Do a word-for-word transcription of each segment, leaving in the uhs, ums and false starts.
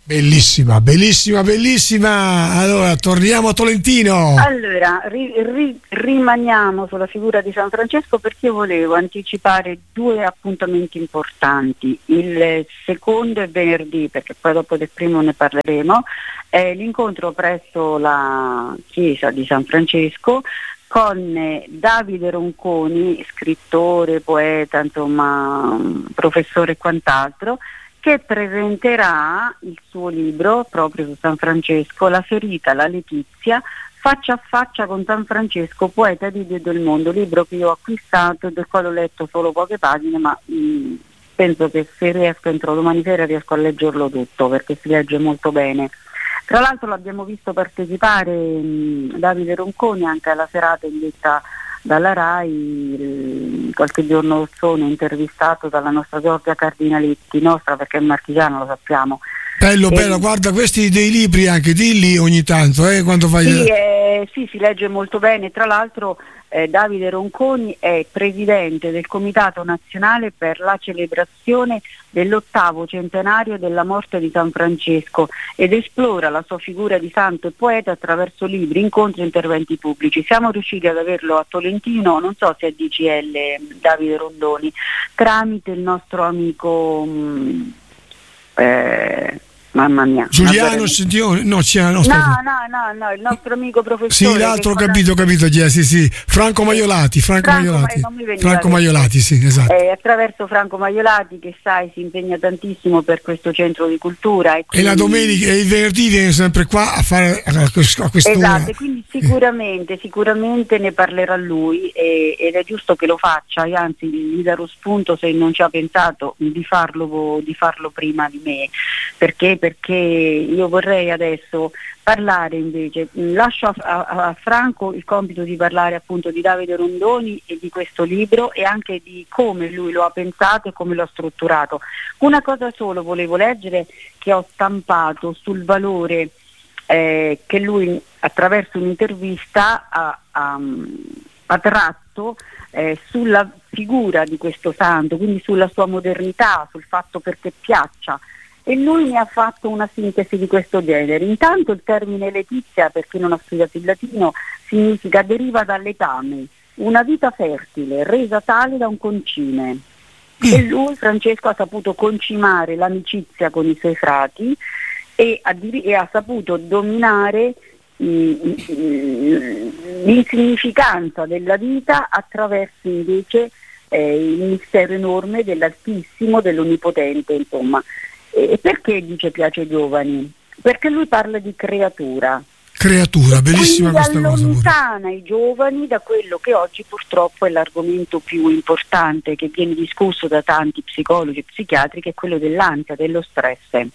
Bellissima, bellissima, bellissima. Allora, torniamo a Tolentino. Allora, ri, ri, rimaniamo sulla figura di San Francesco, perché io volevo anticipare due appuntamenti importanti. Il secondo è venerdì, perché poi dopo del primo ne parleremo, è l'incontro presso la chiesa di San Francesco con Davide Ronconi, scrittore, poeta, insomma, professore e quant'altro, che presenterà il suo libro proprio su San Francesco, La ferita, la letizia, faccia a faccia con San Francesco, poeta di Dio e del mondo, libro che io ho acquistato e del quale ho letto solo poche pagine, ma mh, penso che se riesco entro domani sera riesco a leggerlo tutto, perché si legge molto bene. Tra l'altro l'abbiamo visto partecipare mh, Davide Ronconi anche alla serata indetta dalla RAI qualche giorno sono intervistato dalla nostra Giorgia Cardinaletti, nostra perché è marchigiana, lo sappiamo. Bello, e, bello, guarda questi dei libri anche, dilli ogni tanto, eh, quando fai... Sì, eh, sì, si legge molto bene, tra l'altro eh, Davide Ronconi è presidente del Comitato Nazionale per la celebrazione dell'ottavo centenario della morte di San Francesco ed esplora la sua figura di santo e poeta attraverso libri, incontri e interventi pubblici. Siamo riusciti ad averlo a Tolentino, non so se è D C L Davide Rondoni, tramite il nostro amico mh, eh, mamma mia Giuliano Sedione, no, c'è no, no, no, no, no, il nostro amico professore. Sì, l'altro ho capito, ho capito, yeah, sì, sì. Franco Maiolati, Franco, Franco Maiolati. Ma- Franco Maiolati, sì, esatto. Eh, attraverso Franco Maiolati, che sai si impegna tantissimo per questo centro di cultura. E, quindi... e la domenica e il venerdì viene sempre qua a fare a quest'ora. Esatto, quindi sicuramente, sicuramente ne parlerà lui e, ed è giusto che lo faccia, e anzi gli darò spunto se non ci ha pensato di farlo, di farlo prima di me. Perché? Perché io vorrei adesso parlare invece, lascio a, a, a Franco il compito di parlare appunto di Davide Rondoni e di questo libro e anche di come lui lo ha pensato e come lo ha strutturato. Una cosa solo volevo leggere che ho stampato sul valore eh, che lui attraverso un'intervista ha, ha, ha tratto eh, sulla figura di questo santo, quindi sulla sua modernità, sul fatto perché piaccia. E lui mi ha fatto una sintesi di questo genere. Intanto il termine letizia, per chi non ha studiato il latino, significa deriva dall'etame, una vita fertile, resa tale da un concime. Mm. E lui, Francesco, ha saputo concimare l'amicizia con i suoi frati e ha, e ha saputo dominare mh, l'insignificanza della vita attraverso invece eh, il mistero enorme dell'Altissimo, dell'Onnipotente, insomma. E perché dice piace ai giovani? Perché lui parla di creatura. Creatura, bellissima questa cosa. Quindi allontana i giovani da quello che oggi purtroppo è l'argomento più importante che viene discusso da tanti psicologi e psichiatri, che è quello dell'ansia, dello stress.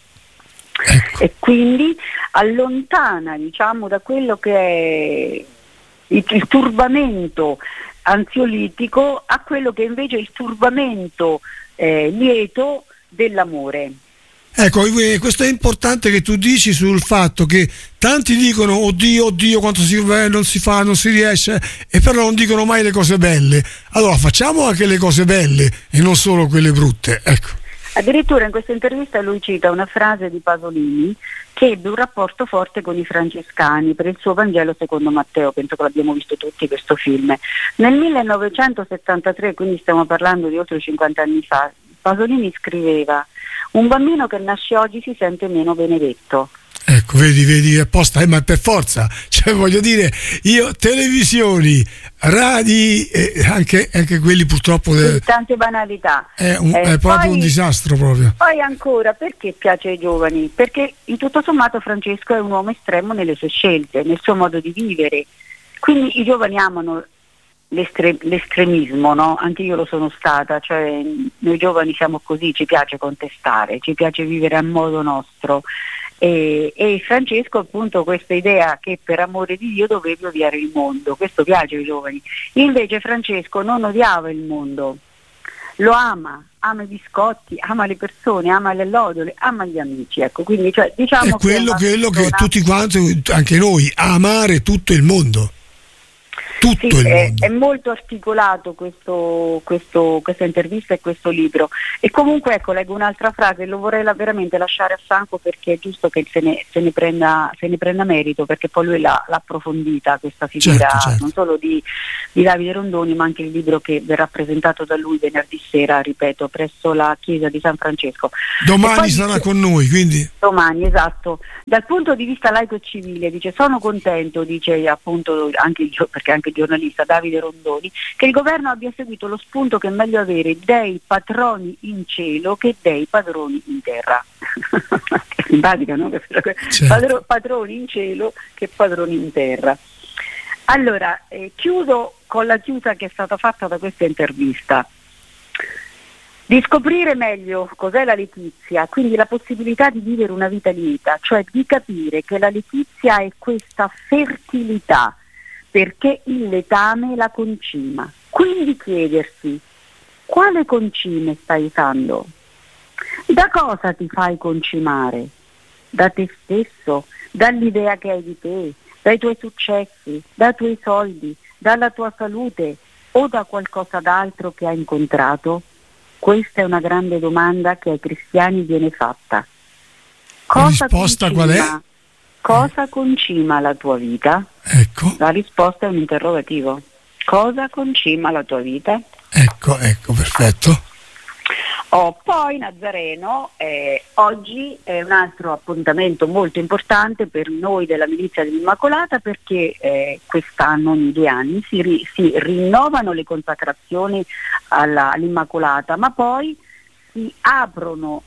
Ecco. E quindi allontana, diciamo, da quello che è il, il turbamento ansiolitico a quello che invece è il turbamento eh, lieto dell'amore. Ecco, questo è importante che tu dici sul fatto che tanti dicono oddio, oddio quanto si fa, non si fa, non si riesce, e però non dicono mai le cose belle. Allora facciamo anche le cose belle e non solo quelle brutte, ecco. Addirittura in questa intervista lui cita una frase di Pasolini che ebbe un rapporto forte con i francescani per il suo Vangelo secondo Matteo, penso che l'abbiamo visto tutti questo film. Nel millenovecentosettantatré, quindi stiamo parlando di oltre cinquanta anni fa, Pasolini scriveva: un bambino che nasce oggi si sente meno benedetto. Ecco, vedi, vedi, apposta, eh, ma per forza, cioè voglio dire, io televisioni, radi, eh, anche, anche quelli purtroppo... De, tante banalità. È, un, eh, è proprio poi, un disastro proprio. Poi ancora, perché piace ai giovani? Perché in tutto sommato Francesco è un uomo estremo nelle sue scelte, nel suo modo di vivere. Quindi i giovani amano l'estre, l'estremismo, no? Anche io lo sono stata, cioè noi giovani siamo così, ci piace contestare, ci piace vivere a modo nostro. E, e Francesco appunto questa idea che per amore di Dio dovevi odiare il mondo, questo piace ai giovani. Invece Francesco non odiava il mondo, lo ama, ama i biscotti, ama le persone, ama le allodole, ama gli amici, ecco, quindi cioè, diciamo è quello, che, quello che tutti quanti, anche noi, amare tutto il mondo. tutto sì, il è, mondo. È molto articolato questo, questo, questa intervista e questo libro. E comunque ecco, leggo un'altra frase, lo vorrei la, veramente lasciare a Franco, perché è giusto che se ne, se ne, prenda, se ne prenda merito, perché poi lui l'ha, l'ha approfondita questa figura, certo, certo. non solo di, di Davide Rondoni, ma anche il libro che verrà presentato da lui venerdì sera, ripeto, presso la chiesa di San Francesco. Domani sarà con noi, quindi. Domani, esatto. Dal punto di vista laico e civile, dice, sono contento, dice appunto anche il, perché anche il giornalista Davide Rondoni, che il governo abbia seguito lo spunto che è meglio avere dei patroni in cielo che dei padroni in terra. È simpatica, no? Certo. Padro, patroni in cielo che padroni in terra. Allora, eh, chiudo con la chiusa che è stata fatta da questa intervista. Di scoprire meglio cos'è la letizia, quindi la possibilità di vivere una vita lieta, cioè di capire che la letizia è questa fertilità, perché il letame la concima. Quindi chiedersi, quale concime stai usando? Da cosa ti fai concimare? Da te stesso, dall'idea che hai di te, dai tuoi successi, dai tuoi soldi, dalla tua salute o da qualcosa d'altro che hai incontrato? Questa è una grande domanda che ai cristiani viene fatta. Cosa la risposta concima, qual è? Cosa concima la tua vita? Ecco. La risposta è un interrogativo. Cosa concima la tua vita? Ecco, ecco, perfetto. Oh, poi Nazareno, eh, oggi è un altro appuntamento molto importante per noi della Milizia dell'Immacolata, perché eh, quest'anno, ogni due anni, si, ri, si rinnovano le consacrazioni alla, all'Immacolata, ma poi si aprono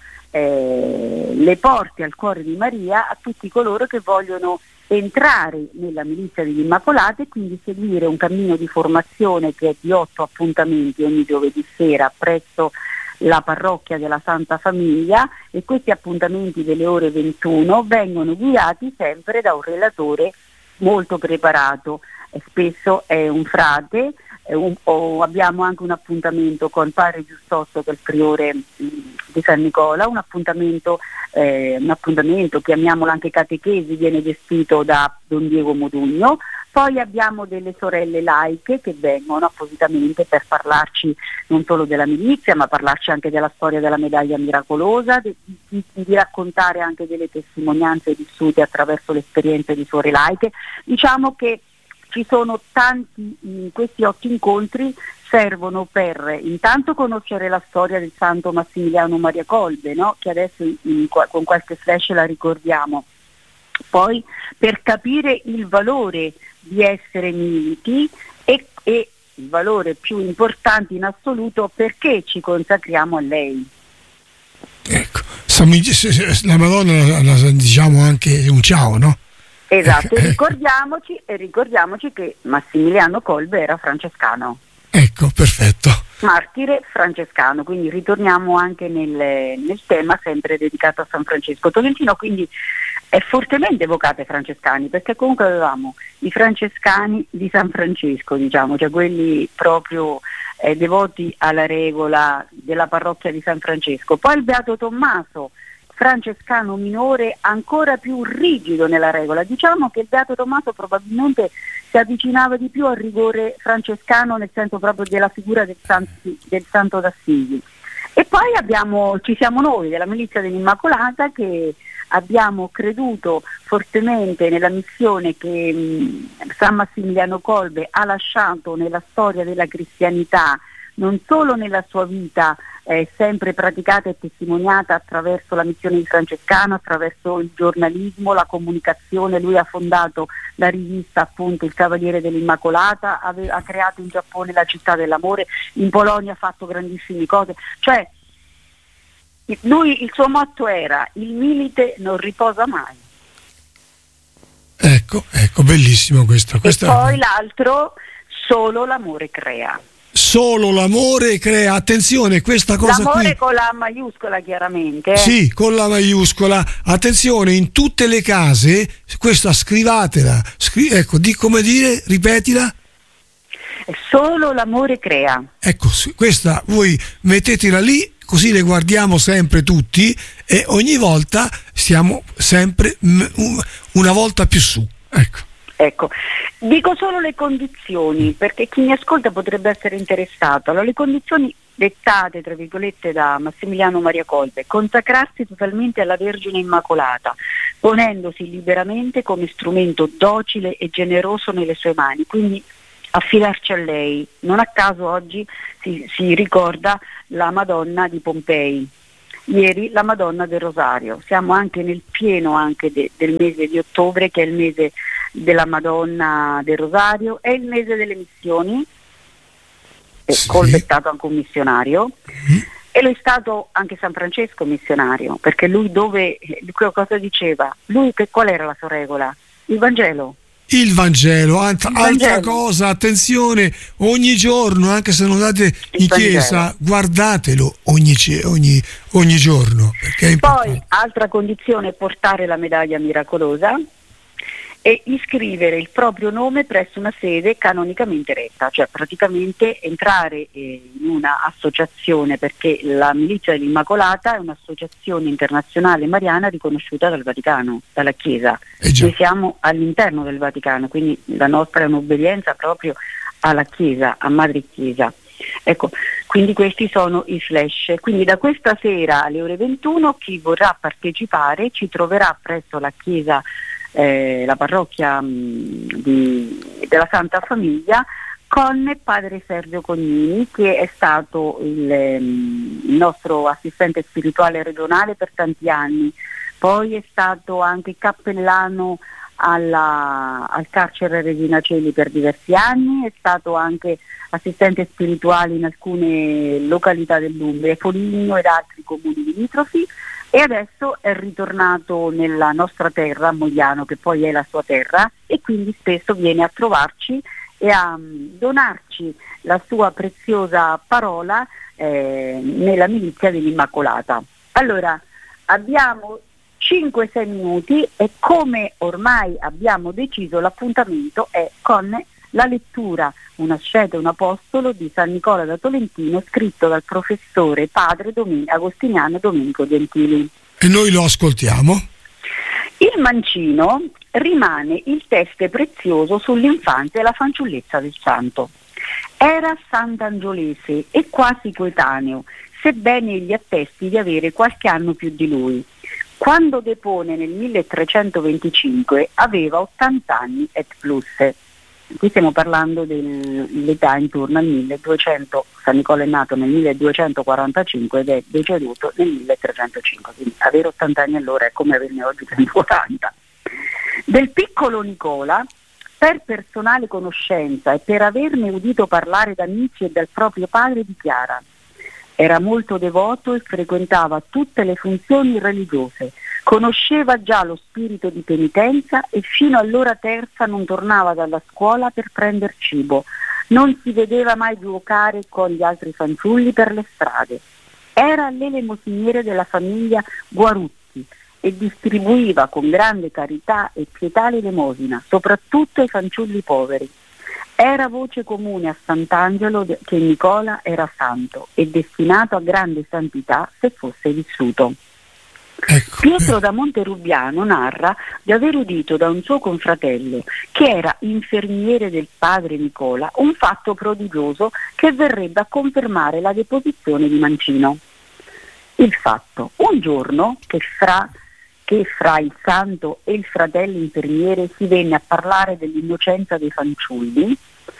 eh, le porte al cuore di Maria a tutti coloro che vogliono entrare nella Milizia dell'Immacolata e quindi seguire un cammino di formazione che è di otto appuntamenti ogni giovedì sera presso la parrocchia della Santa Famiglia, e questi appuntamenti delle ore ventuno vengono guidati sempre da un relatore molto preparato, e spesso è un frate, è un, o abbiamo anche un appuntamento con padre Giustozzo, che è il priore mh, di San Nicola, un appuntamento, eh, un appuntamento, chiamiamolo anche catechesi, viene gestito da Don Diego Modugno. Poi abbiamo delle sorelle laiche che vengono appositamente per parlarci non solo della milizia, ma parlarci anche della storia della medaglia miracolosa, di, di, di raccontare anche delle testimonianze vissute attraverso le esperienze di suore laiche. Diciamo che ci sono tanti, in questi otto incontri servono per intanto conoscere la storia del santo Massimiliano Maria Kolbe, no? Che adesso in, in, con qualche flash la ricordiamo. Poi per capire il valore di essere militi e, e il valore più importante in assoluto, perché ci consacriamo a lei. Ecco, la Madonna la, la, diciamo anche un ciao, no? Esatto, ecco, e ricordiamoci, e ricordiamoci che Massimiliano Kolbe era francescano. Ecco, perfetto. Martire francescano, quindi ritorniamo anche nel, nel tema sempre dedicato a San Francesco Tolentino, quindi è fortemente evocato ai francescani, perché comunque avevamo i francescani di San Francesco, diciamo, cioè quelli proprio eh, devoti alla regola della parrocchia di San Francesco. Poi il Beato Tommaso, francescano minore, ancora più rigido nella regola. Diciamo che il Beato Tommaso probabilmente si avvicinava di più al rigore francescano, nel senso proprio della figura del, Santi, del Santo d'Assisi. E poi abbiamo, ci siamo noi della Milizia dell'Immacolata, che abbiamo creduto fortemente nella missione che mh, San Massimiliano Kolbe ha lasciato nella storia della cristianità, non solo nella sua vita eh, sempre praticata e testimoniata attraverso la missione di francescano, attraverso il giornalismo, la comunicazione. Lui ha fondato la rivista, appunto, Il Cavaliere dell'Immacolata, ave- ha creato in Giappone la Città dell'Amore, in Polonia ha fatto grandissime cose, cioè lui, il suo motto era: il milite non riposa mai. Ecco, ecco, bellissimo questo. E poi l'altro, solo l'amore crea. Solo l'amore crea, attenzione, questa cosa l'amore qui. Con la maiuscola, chiaramente. Eh? Sì, con la maiuscola. Attenzione, in tutte le case, questa scrivatela. Scri- ecco, di come dire, ripetila. Solo l'amore crea. Ecco, questa voi mettetela lì, così le guardiamo sempre tutti e ogni volta siamo sempre una volta più su. Ecco. Ecco, dico solo le condizioni, perché chi mi ascolta potrebbe essere interessato. Allora, le condizioni dettate, tra virgolette, da Massimiliano Maria Kolbe: consacrarsi totalmente alla Vergine Immacolata, ponendosi liberamente come strumento docile e generoso nelle sue mani, quindi affidarci a lei. Non a caso oggi si, si ricorda la Madonna di Pompei, ieri la Madonna del Rosario. Siamo anche nel pieno anche de, del mese di ottobre, che è il mese della Madonna del Rosario, è il mese delle missioni. Sì. Kolbe è stato anche un missionario, mm. e lo è stato anche San Francesco missionario, perché lui dove cosa diceva? Lui che qual era la sua regola? Il Vangelo. Il Vangelo, altra, il Vangelo. altra cosa, attenzione, ogni giorno, anche se non andate in il chiesa, Vangelo. Guardatelo ogni, ogni, ogni giorno, perché è importante. Poi altra condizione è portare la medaglia miracolosa e iscrivere il proprio nome presso una sede canonicamente retta, cioè praticamente entrare eh, in una associazione, perché la Milizia dell'Immacolata è un'associazione internazionale mariana riconosciuta dal Vaticano, dalla Chiesa. Eh Noi siamo all'interno del Vaticano, quindi la nostra è un'obbedienza proprio alla Chiesa, a Madre Chiesa. Ecco, quindi questi sono i flash. Quindi da questa sera alle ore ventuno chi vorrà partecipare ci troverà presso la Chiesa, Eh, la parrocchia mh, di, della Santa Famiglia, con padre Sergio Cognini, che è stato il, mh, il nostro assistente spirituale regionale per tanti anni, poi è stato anche cappellano alla, al carcere Regina Coeli per diversi anni, è stato anche assistente spirituale in alcune località dell'Umbria, Foligno ed altri comuni limitrofi, e adesso è ritornato nella nostra terra, a Mogliano, che poi è la sua terra, e quindi spesso viene a trovarci e a um, donarci la sua preziosa parola eh, nella milizia dell'Immacolata. Allora, abbiamo cinque sei minuti e, come ormai abbiamo deciso, l'appuntamento è con la lettura Una asceta e un apostolo di San Nicola da Tolentino, scritto dal professore padre Domin- agostiniano Domenico Gentili. E noi lo ascoltiamo. Il mancino rimane il teste prezioso sull'infanzia e la fanciullezza del santo. Era sant'Angiolese e quasi coetaneo, sebbene egli attesti di avere qualche anno più di lui. Quando depone nel milletrecentoventicinque aveva ottanta anni et plus. Qui stiamo parlando dell'età intorno al milleduecento, San Nicola è nato nel milleduecentoquarantacinque ed è deceduto nel milletrecentocinque, quindi avere ottanta anni allora è come averne oggi centoquaranta. Del piccolo Nicola, per personale conoscenza e per averne udito parlare da amici e dal proprio padre, dichiara: era molto devoto e frequentava tutte le funzioni religiose. Conosceva già lo spirito di penitenza e fino all'ora terza non tornava dalla scuola per prender cibo. Non si vedeva mai giocare con gli altri fanciulli per le strade. Era l'elemosiniere della famiglia Guarutti e distribuiva con grande carità e pietà l'elemosina, soprattutto ai fanciulli poveri. Era voce comune a Sant'Angelo che Nicola era santo e destinato a grande santità se fosse vissuto. Ecco. Pietro da Monterubiano narra di aver udito da un suo confratello, che era infermiere del padre Nicola, un fatto prodigioso che verrebbe a confermare la deposizione di Mancino. Il fatto: un giorno che fra, che fra il santo e il fratello infermiere si venne a parlare dell'innocenza dei fanciulli,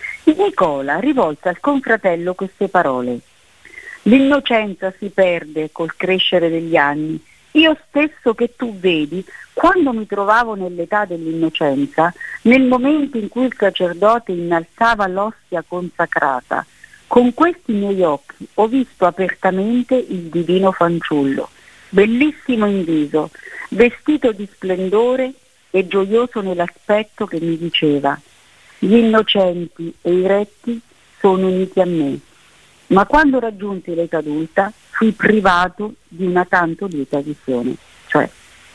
Nicola rivolse al confratello queste parole: l'innocenza si perde col crescere degli anni. Io stesso, che tu vedi, quando mi trovavo nell'età dell'innocenza, nel momento in cui il sacerdote innalzava l'ostia consacrata, con questi miei occhi ho visto apertamente il divino fanciullo, bellissimo in viso, vestito di splendore e gioioso nell'aspetto, che mi diceva: gli innocenti e i retti sono uniti a me. Ma quando raggiunsi l'età adulta fui privato di una tanto lieta visione. Cioè,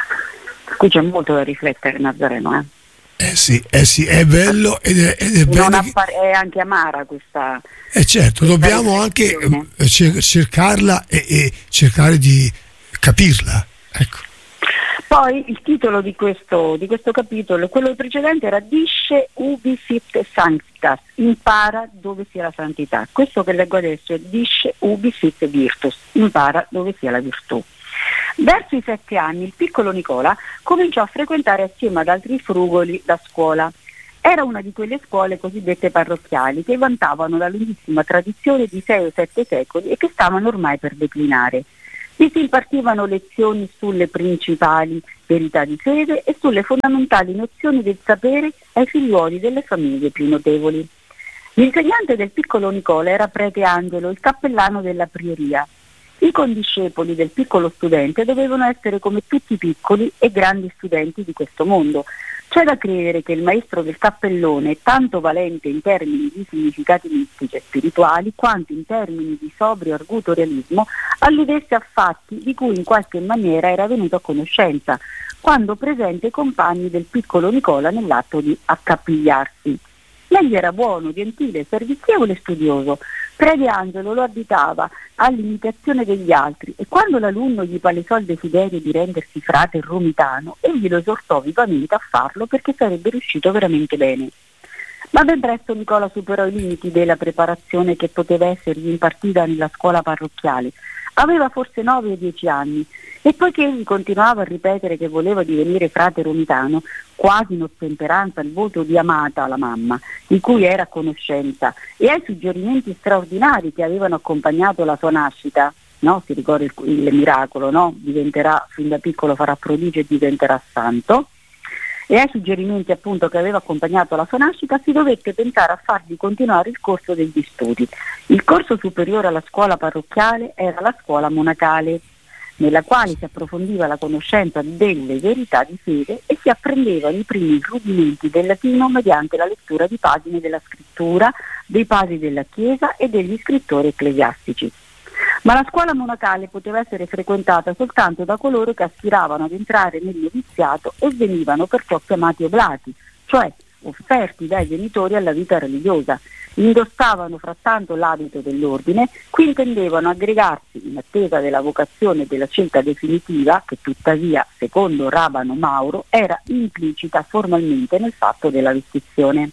qui c'è molto da riflettere, Nazareno, eh? Eh sì, eh sì, è bello ed è, ed è non bello. Appare- che... È anche amara questa. Eh certo, questa dobbiamo anche cer- cercarla e, e cercare di capirla. Ecco. Poi il titolo di questo, di questo capitolo, quello precedente era Disce ubi sit sanctitas, impara dove sia la santità. Questo che leggo adesso è Disce ubi sit virtus, impara dove sia la virtù. Verso i sette anni il piccolo Nicola cominciò a frequentare assieme ad altri frugoli la scuola. Era una di quelle scuole cosiddette parrocchiali che vantavano la lunghissima tradizione di sei o sette secoli e che stavano ormai per declinare. Vi si impartivano lezioni sulle principali verità di fede e sulle fondamentali nozioni del sapere ai figliuoli delle famiglie più notevoli. L'insegnante del piccolo Nicola era prete Angelo, il cappellano della prioria. I condiscepoli del piccolo studente dovevano essere come tutti i piccoli e grandi studenti di questo mondo. C'è da credere che il maestro del cappellone, tanto valente in termini di significati mistici e spirituali, quanto in termini di sobrio arguto realismo, alludesse a fatti di cui in qualche maniera era venuto a conoscenza, quando presente ai compagni del piccolo Nicola nell'atto di accapigliarsi. Egli era buono, gentile, servizievole e studioso. Prete Angelo lo additava all'imitazione degli altri e quando l'alunno gli palesò il desiderio di rendersi frate romitano, egli lo esortò vivamente a farlo perché sarebbe riuscito veramente bene. Ma ben presto Nicola superò i limiti della preparazione che poteva essergli impartita nella scuola parrocchiale. Aveva forse nove o dieci anni e poiché egli continuava a ripetere che voleva divenire frate romitano, quasi in ottemperanza al voto di Amata, la mamma, di cui era a conoscenza, e ai suggerimenti straordinari che avevano accompagnato la sua nascita, no? Si ricorda il, il miracolo, no? Diventerà, fin da piccolo farà prodigio e diventerà santo, e ai suggerimenti appunto che aveva accompagnato la sua nascita si dovette pensare a fargli continuare il corso degli studi. Il corso superiore alla scuola parrocchiale era la scuola monacale, nella quale si approfondiva la conoscenza delle verità di fede e si apprendevano i primi rudimenti del latino mediante la lettura di pagine della scrittura, dei padri della Chiesa e degli scrittori ecclesiastici. Ma la scuola monacale poteva essere frequentata soltanto da coloro che aspiravano ad entrare nel noviziato e venivano perciò chiamati oblati, cioè offerti dai genitori alla vita religiosa. Indossavano frattanto l'abito dell'ordine, qui intendevano aggregarsi in attesa della vocazione e della scelta definitiva, che tuttavia, secondo Rabano Mauro, era implicita formalmente nel fatto della vestizione.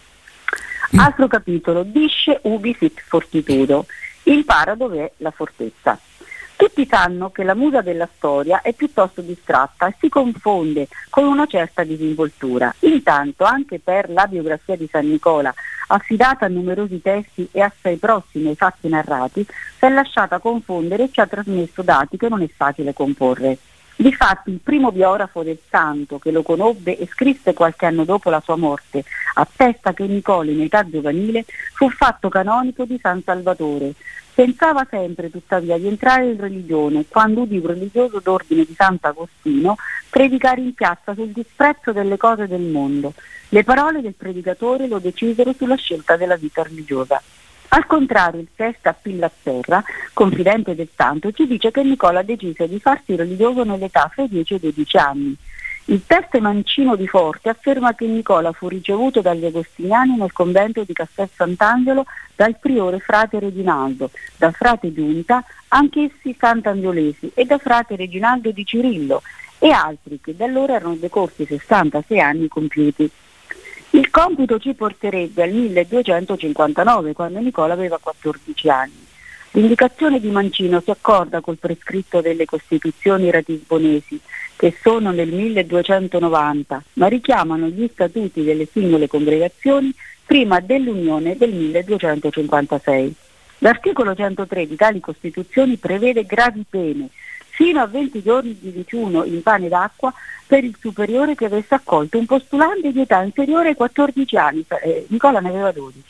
Altro capitolo, Disce ubi sit fortitudo, impara dov'è la fortezza. Tutti sanno che la musa della storia è piuttosto distratta e si confonde con una certa disinvoltura. Intanto, anche per la biografia di San Nicola, affidata a numerosi testi e assai prossimi ai fatti narrati, si è lasciata confondere e ci ha trasmesso dati che non è facile comporre. Difatti il primo biografo del santo che lo conobbe e scrisse qualche anno dopo la sua morte attesta che Nicola in età giovanile fu fatto canonico di San Salvatore. Pensava sempre tuttavia di entrare in religione quando udì un religioso d'ordine di Sant'Agostino predicare in piazza sul disprezzo delle cose del mondo. Le parole del predicatore lo decisero sulla scelta della vita religiosa. Al contrario, il Sesta Pillaterra, confidente del santo, ci dice che Nicola decise di farsi religioso nell'età fra i dieci e i dodici anni. Il Teste Mancino di Forte afferma che Nicola fu ricevuto dagli agostiniani nel convento di Castel Sant'Angelo dal priore frate Reginaldo, da frate Giunta, anch'essi sant'angiolesi, e da frate Reginaldo di Cirillo, e altri che da allora erano decorsi sessantasei anni compiuti. Il computo ci porterebbe al milleduecentocinquantanove, quando Nicola aveva quattordici anni. L'indicazione di Mancino si accorda col prescritto delle Costituzioni ratisbonesi, che sono nel milleduecentonovanta, ma richiamano gli statuti delle singole congregazioni prima dell'Unione del milleduecentocinquantasei. L'articolo centotré di tali Costituzioni prevede gravi pene, fino a venti giorni di digiuno in pane d'acqua per il superiore che avesse accolto un postulante di età inferiore ai quattordici anni, eh, Nicola ne aveva dodici.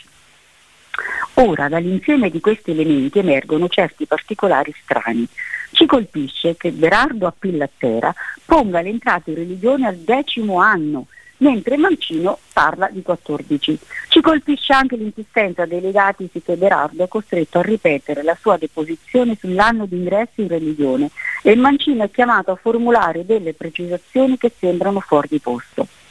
Ora, dall'insieme di questi elementi emergono certi particolari strani. Ci colpisce che Berardo a Pillattera ponga l'entrata in religione al decimo anno, mentre Mancino parla di quattordici. Ci colpisce anche l'insistenza dei legati che Berardo è costretto a ripetere la sua deposizione sull'anno di ingresso in religione e Mancino è chiamato a formulare delle precisazioni che sembrano fuori di posto.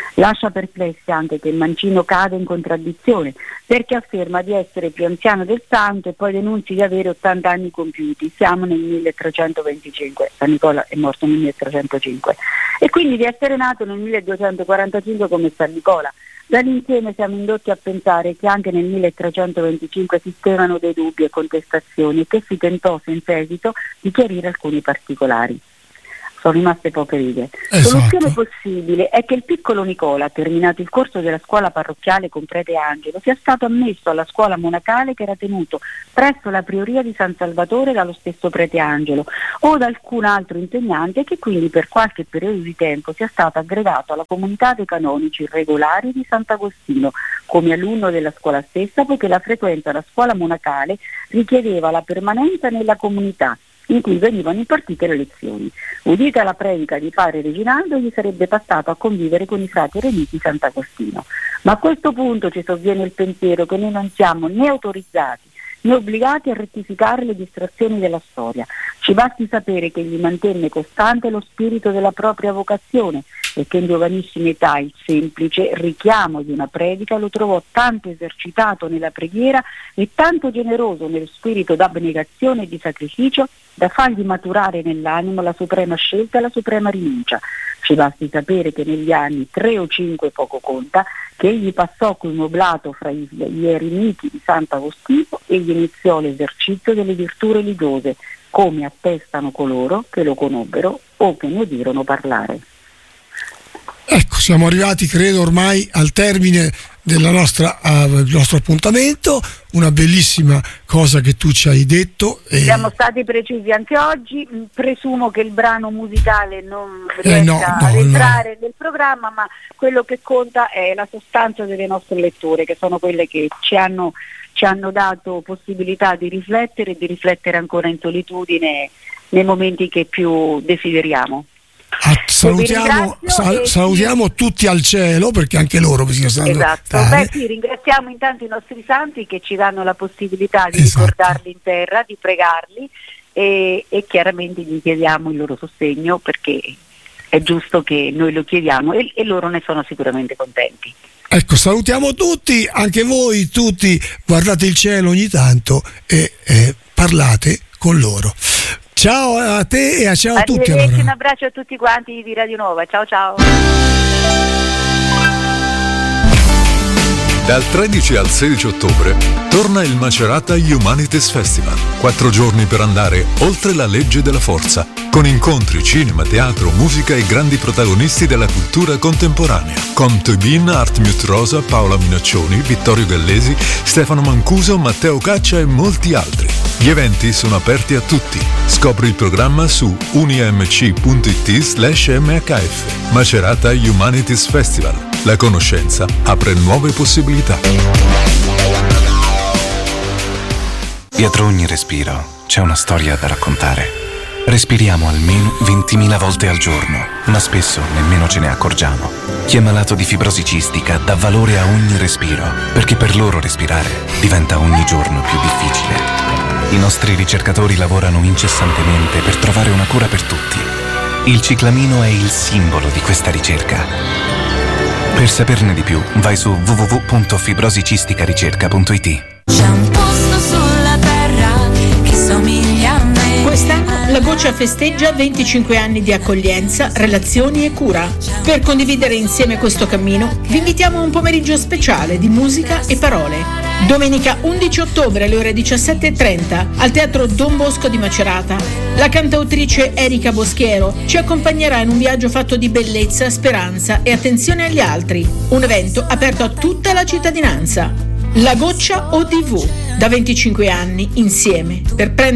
Lascia perplessi anche che Mancino cade in contraddizione, perché afferma di essere più anziano del santo e poi denunci di avere ottanta anni compiuti. Siamo nel milletrecentoventicinque, San Nicola è morto nel milletrecentocinque, e quindi di essere nato nel milleduecentoquarantacinque come San Nicola. Dall'insieme siamo indotti a pensare che anche nel milletrecentoventicinque esistevano dei dubbi e contestazioni e che si tentò senza esito di chiarire alcuni particolari. Sono rimaste poche righe. Esatto. Soluzione possibile è che il piccolo Nicola, terminato il corso della scuola parrocchiale con prete Angelo, sia stato ammesso alla scuola monacale che era tenuto presso la prioria di San Salvatore dallo stesso prete Angelo o da alcun altro insegnante, e che quindi per qualche periodo di tempo sia stato aggregato alla comunità dei canonici regolari di Sant'Agostino come alunno della scuola stessa, poiché la frequenza alla scuola monacale richiedeva la permanenza nella comunità in cui venivano impartite le lezioni. Udita la predica di padre Reginaldo, gli sarebbe passato a convivere con i frati eremiti Sant'Agostino. Ma a questo punto ci sovviene il pensiero che noi non siamo né autorizzati né obbligati a rettificare le distrazioni della storia. Ci basti sapere che gli mantenne costante lo spirito della propria vocazione e che in giovanissima età il semplice richiamo di una predica lo trovò tanto esercitato nella preghiera e tanto generoso nello spirito d'abnegazione e di sacrificio da fargli maturare nell'animo la suprema scelta e la suprema rinuncia. Ci basti sapere che negli anni tre o cinque, poco conta, che egli passò come oblato fra gli eremiti di Sant'Agostino e gli iniziò l'esercizio delle virtù religiose, come attestano coloro che lo conobbero o che ne udirono parlare. Ecco, siamo arrivati, credo, ormai al termine della nostra, uh, del nostro appuntamento. Una bellissima cosa che tu ci hai detto. E... siamo stati precisi anche oggi. Presumo che il brano musicale non riesca eh no, no, ad entrare no. nel programma, ma quello che conta è la sostanza delle nostre letture, che sono quelle che ci hanno, ci hanno dato possibilità di riflettere e di riflettere ancora in solitudine nei momenti che più desideriamo. Ah, salutiamo, sal- salutiamo tutti al cielo, perché anche loro bisogna stare. Esatto. Beh, sì, ringraziamo intanto i nostri santi che ci danno la possibilità di esatto. ricordarli in terra, di pregarli e, e chiaramente gli chiediamo il loro sostegno, perché è giusto che noi lo chiediamo e, e loro ne sono sicuramente contenti. Ecco, salutiamo tutti, anche voi tutti, guardate il cielo ogni tanto e eh, parlate con loro. Ciao a te e a ciao a tutti. Allora. Un abbraccio a tutti quanti di Radio Nuova. Ciao ciao. Dal tredici al sedici ottobre torna il Macerata Humanities Festival. Quattro giorni per andare oltre la legge della forza, con incontri, cinema, teatro, musica e grandi protagonisti della cultura contemporanea. Con Tobin, Artmute Rosa, Paola Minaccioni, Vittorio Gallesi, Stefano Mancuso, Matteo Caccia e molti altri. Gli eventi sono aperti a tutti. Scopri il programma su unimc.it slash mhf. Macerata Humanities Festival. La conoscenza apre nuove possibilità. Dietro ogni respiro c'è una storia da raccontare. Respiriamo almeno ventimila volte al giorno, ma spesso nemmeno ce ne accorgiamo. Chi è malato di fibrosi cistica dà valore a ogni respiro, perché per loro respirare diventa ogni giorno più difficile. I nostri ricercatori lavorano incessantemente per trovare una cura per tutti. Il ciclamino è il simbolo di questa ricerca. Per saperne di più, vai su w w w punto fibrosicistica-ricerca punto i t. C'è un posto sulla terra che somiglia a me. Quest'anno la Goccia festeggia venticinque anni di accoglienza, relazioni e cura. Per condividere insieme questo cammino, vi invitiamo a un pomeriggio speciale di musica e parole. Domenica undici ottobre alle ore diciassette e trenta al Teatro Don Bosco di Macerata. La cantautrice Erika Boschiero ci accompagnerà in un viaggio fatto di bellezza, speranza e attenzione agli altri. Un evento aperto a tutta la cittadinanza. La Goccia O D V, da venticinque anni insieme per prendere